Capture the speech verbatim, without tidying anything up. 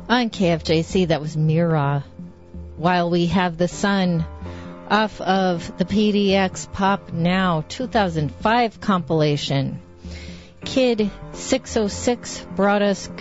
On K F J C, that was Mira. While we have the sun off of the P D X Pop Now two thousand five compilation. Kid six oh six brought us